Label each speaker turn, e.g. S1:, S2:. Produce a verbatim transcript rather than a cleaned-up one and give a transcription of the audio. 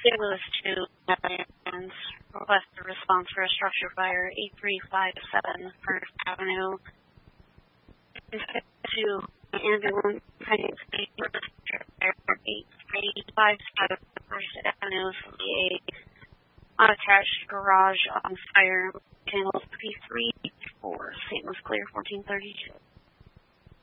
S1: Saint Louis two, and request a response for a structure fire, eight three five seven First Avenue. To ambulance, Saint eight three five seven First Avenue, C A, unattached garage on fire, channel three three four, Saint Louis Clear, fourteen thirty-two.